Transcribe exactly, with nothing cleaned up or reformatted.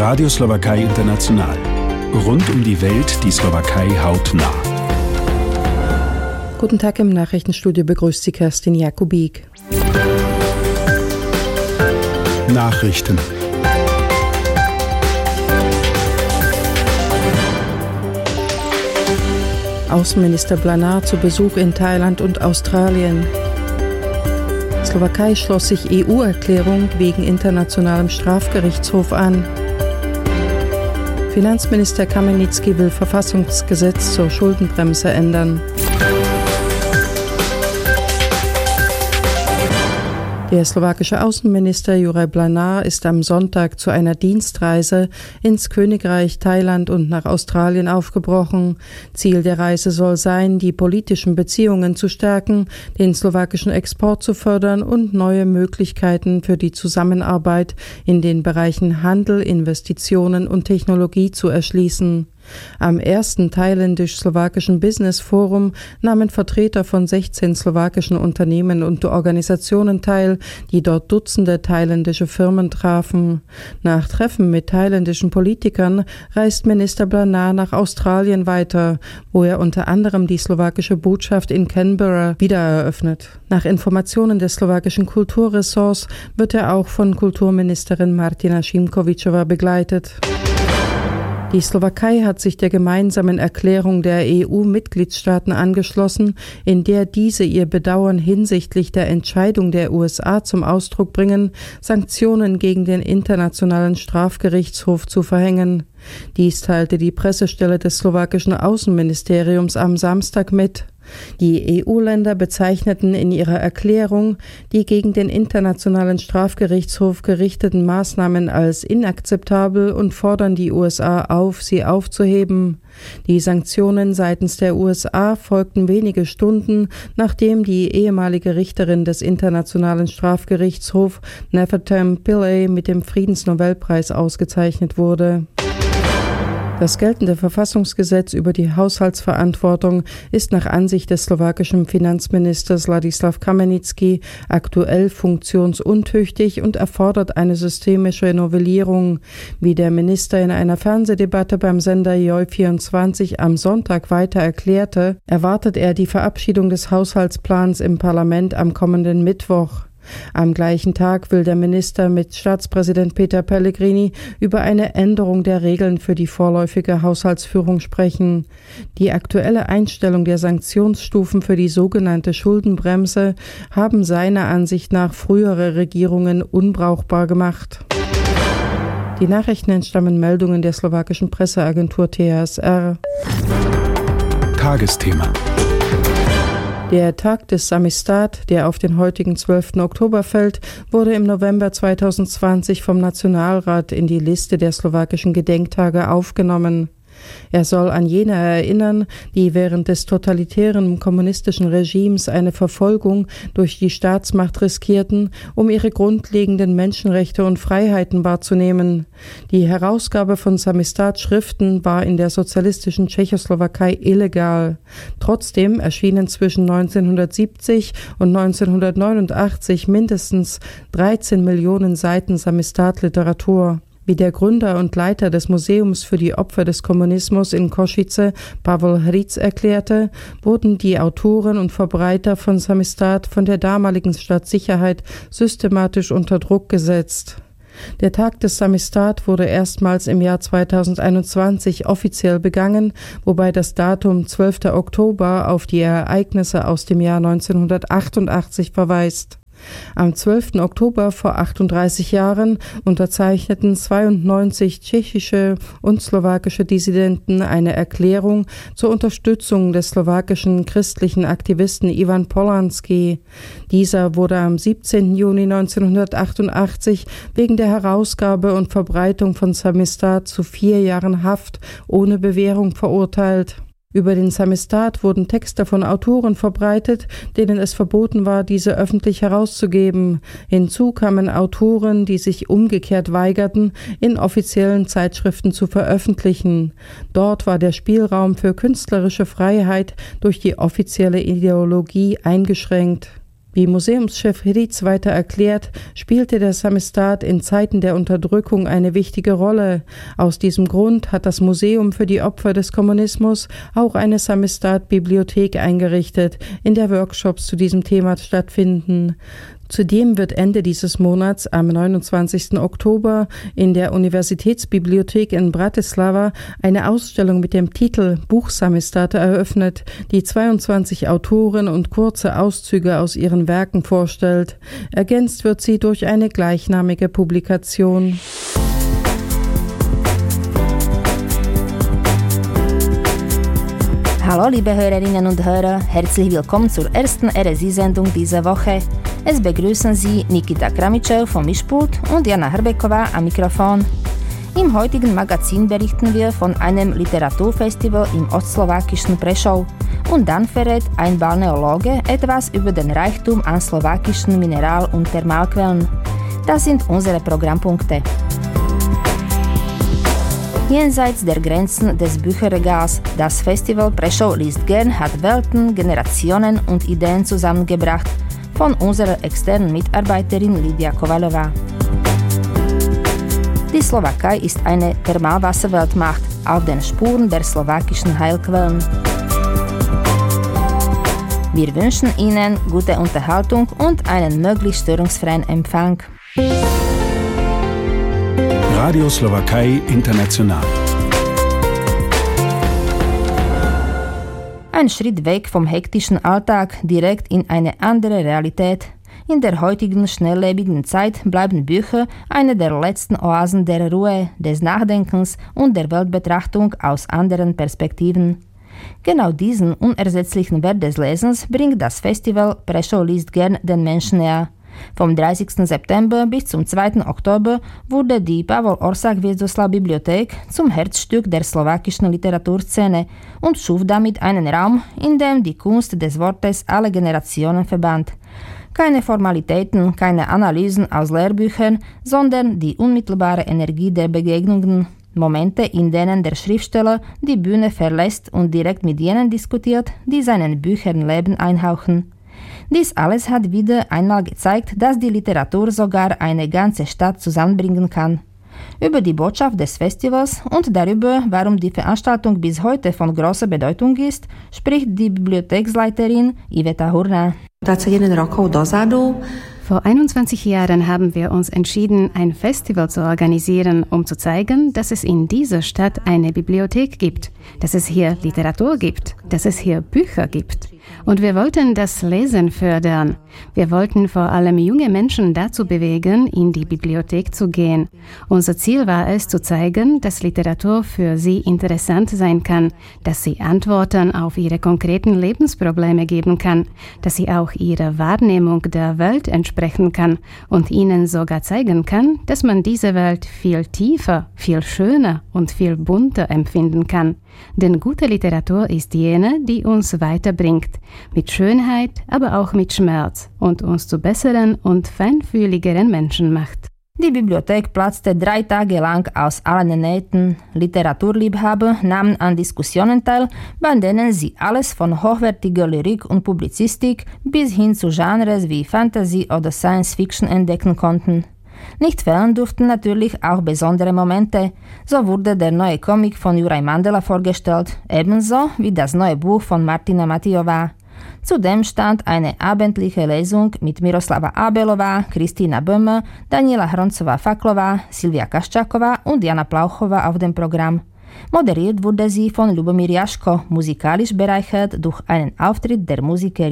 Radio Slowakei International. Rund um die Welt die Slowakei hautnah. Guten Tag, im Nachrichtenstudio begrüßt Sie Kerstin Jakubik. Nachrichten. Außenminister Blanar zu Besuch in Thailand und Australien. Slowakei schloss sich E U-Erklärung wegen Internationalem Strafgerichtshof an. Finanzminister Kamenicki will Verfassungsgesetz zur Schuldenbremse ändern. Der slowakische Außenminister Juraj Blanar ist am Sonntag zu einer Dienstreise ins Königreich Thailand und nach Australien aufgebrochen. Ziel der Reise soll sein, die politischen Beziehungen zu stärken, den slowakischen Export zu fördern und neue Möglichkeiten für die Zusammenarbeit in den Bereichen Handel, Investitionen und Technologie zu erschließen. Am ersten thailändisch-slowakischen Business Forum nahmen Vertreter von sechzehn slowakischen Unternehmen und Organisationen teil, die dort Dutzende thailändische Firmen trafen. Nach Treffen mit thailändischen Politikern reist Minister Blanar nach Australien weiter, wo er unter anderem die slowakische Botschaft in Canberra wiedereröffnet. Nach Informationen des slowakischen Kulturressorts wird er auch von Kulturministerin Martina Šimkovičová begleitet. Die Slowakei hat sich der gemeinsamen Erklärung der E U-Mitgliedstaaten angeschlossen, in der diese ihr Bedauern hinsichtlich der Entscheidung der U S A zum Ausdruck bringen, Sanktionen gegen den Internationalen Strafgerichtshof zu verhängen. Dies teilte die Pressestelle des slowakischen Außenministeriums am Samstag mit. Die E U-Länder bezeichneten in ihrer Erklärung die gegen den Internationalen Strafgerichtshof gerichteten Maßnahmen als inakzeptabel und fordern die U S A auf, sie aufzuheben. Die Sanktionen seitens der U S A folgten wenige Stunden, nachdem die ehemalige Richterin des Internationalen Strafgerichtshofs Nefertem Pillay mit dem Friedensnobelpreis ausgezeichnet wurde. Das geltende Verfassungsgesetz über die Haushaltsverantwortung ist nach Ansicht des slowakischen Finanzministers Ladislav Kamenicki aktuell funktionsuntüchtig und erfordert eine systemische Novellierung. Wie der Minister in einer Fernsehdebatte beim Sender Joj vierundzwanzig am Sonntag weiter erklärte, erwartet er die Verabschiedung des Haushaltsplans im Parlament am kommenden Mittwoch. Am gleichen Tag will der Minister mit Staatspräsident Peter Pellegrini über eine Änderung der Regeln für die vorläufige Haushaltsführung sprechen. Die aktuelle Einstellung der Sanktionsstufen für die sogenannte Schuldenbremse haben seiner Ansicht nach frühere Regierungen unbrauchbar gemacht. Die Nachrichten entstammen Meldungen der slowakischen Presseagentur T A S R. Tagesthema. Der Tag des Samistat, der auf den heutigen zwölften Oktober fällt, wurde im November zweitausendzwanzig vom Nationalrat in die Liste der slowakischen Gedenktage aufgenommen. Er soll an jene erinnern, die während des totalitären kommunistischen Regimes eine Verfolgung durch die Staatsmacht riskierten, um ihre grundlegenden Menschenrechte und Freiheiten wahrzunehmen. Die Herausgabe von Samistat-Schriften war in der sozialistischen Tschechoslowakei illegal. Trotzdem erschienen zwischen neunzehnhundertsiebzig und neunzehnhundertneunundachtzig mindestens dreizehn Millionen Seiten Samistat-Literatur. Wie der Gründer und Leiter des Museums für die Opfer des Kommunismus in Košice, Pavel Hric, erklärte, wurden die Autoren und Verbreiter von Samistat von der damaligen Staatssicherheit systematisch unter Druck gesetzt. Der Tag des Samistat wurde erstmals im Jahr zweitausendeinundzwanzig offiziell begangen, wobei das Datum zwölfter Oktober auf die Ereignisse aus dem Jahr neunzehnhundertachtundachtzig verweist. Am zwölften Oktober vor achtunddreißig Jahren unterzeichneten zweiundneunzig tschechische und slowakische Dissidenten eine Erklärung zur Unterstützung des slowakischen christlichen Aktivisten Ivan Polanský. Dieser wurde am siebzehnten Juni neunzehnhundertachtundachtzig wegen der Herausgabe und Verbreitung von Samistat zu vier Jahren Haft ohne Bewährung verurteilt. Über den Samistat wurden Texte von Autoren verbreitet, denen es verboten war, diese öffentlich herauszugeben. Hinzu kamen Autoren, die sich umgekehrt weigerten, in offiziellen Zeitschriften zu veröffentlichen. Dort war der Spielraum für künstlerische Freiheit durch die offizielle Ideologie eingeschränkt. Wie Museumschef Ritz weiter erklärt, spielte der Samizdat in Zeiten der Unterdrückung eine wichtige Rolle. Aus diesem Grund hat das Museum für die Opfer des Kommunismus auch eine Samizdat-Bibliothek eingerichtet, in der Workshops zu diesem Thema stattfinden. Zudem wird Ende dieses Monats am neunundzwanzigsten Oktober in der Universitätsbibliothek in Bratislava eine Ausstellung mit dem Titel Buch Samizdat eröffnet, die zweiundzwanzig Autoren und kurze Auszüge aus ihren Werken vorstellt. Ergänzt wird sie durch eine gleichnamige Publikation. Hallo liebe Hörerinnen und Hörer, herzlich willkommen zur ersten R S I-Sendung dieser Woche. Es begrüßen Sie Nikita Kramitschew vom Mischpult und Jana Hrbeková am Mikrofon. Im heutigen Magazin berichten wir von einem Literaturfestival im ostslowakischen Prešov und dann verrät ein Balneologe etwas über den Reichtum an slowakischen Mineral- und Thermalquellen. Das sind unsere Programmpunkte. Jenseits der Grenzen des Bücherregals, das Festival Prešov liest gern hat Welten, Generationen und Ideen zusammengebracht, von unserer externen Mitarbeiterin Lidia Kovalová. Die Slowakei ist eine Thermalwasserweltmacht auf den Spuren der slowakischen Heilquellen. Wir wünschen Ihnen gute Unterhaltung und einen möglichst störungsfreien Empfang. Radio Slowakei International. Ein Schritt weg vom hektischen Alltag, direkt in eine andere Realität. In der heutigen schnelllebigen Zeit bleiben Bücher eine der letzten Oasen der Ruhe, des Nachdenkens und der Weltbetrachtung aus anderen Perspektiven. Genau diesen unersetzlichen Wert des Lesens bringt das Festival Prešov liest gern den Menschen näher. Vom dreißigsten September bis zum zweiten Oktober wurde die Pavol Orsak Hviezdoslav Bibliothek zum Herzstück der slowakischen Literaturszene und schuf damit einen Raum, in dem die Kunst des Wortes alle Generationen verband. Keine Formalitäten, keine Analysen aus Lehrbüchern, sondern die unmittelbare Energie der Begegnungen. Momente, in denen der Schriftsteller die Bühne verlässt und direkt mit jenen diskutiert, die seinen Büchern Leben einhauchen. Dies alles hat wieder einmal gezeigt, dass die Literatur sogar eine ganze Stadt zusammenbringen kann. Über die Botschaft des Festivals und darüber, warum die Veranstaltung bis heute von großer Bedeutung ist, spricht die Bibliotheksleiterin Iveta Hurna. Vor einundzwanzig Jahren haben wir uns entschieden, ein Festival zu organisieren, um zu zeigen, dass es in dieser Stadt eine Bibliothek gibt, dass es hier Literatur gibt, dass es hier Bücher gibt. Und wir wollten das Lesen fördern. Wir wollten vor allem junge Menschen dazu bewegen, in die Bibliothek zu gehen. Unser Ziel war es, zu zeigen, dass Literatur für sie interessant sein kann, dass sie Antworten auf ihre konkreten Lebensprobleme geben kann, dass sie auch ihrer Wahrnehmung der Welt entsprechen kann und ihnen sogar zeigen kann, dass man diese Welt viel tiefer, viel schöner und viel bunter empfinden kann. Denn gute Literatur ist jene, die uns weiterbringt, mit Schönheit, aber auch mit Schmerz und uns zu besseren und feinfühligeren Menschen macht. Die Bibliothek platzte drei Tage lang aus allen Nähten. Literaturliebhaber nahmen an Diskussionen teil, bei denen sie alles von hochwertiger Lyrik und Publizistik bis hin zu Genres wie Fantasy oder Science Fiction entdecken konnten. Nicht fehlen durften natürlich auch besondere Momente. So wurde der neue Comic von Juraj Mandela vorgestellt, ebenso wie das neue Buch von Martina Matijová. Zudem stand eine abendliche Lesung mit Miroslava Abelová, Kristína Böhme, Daniela Hroncová-Faklová, Silvia Kaščáková und Jana Plauchová auf dem Programm. Moderiert wurde sie von Lubomír Jaško, musikalisch bereichert durch einen Auftritt der Musikerin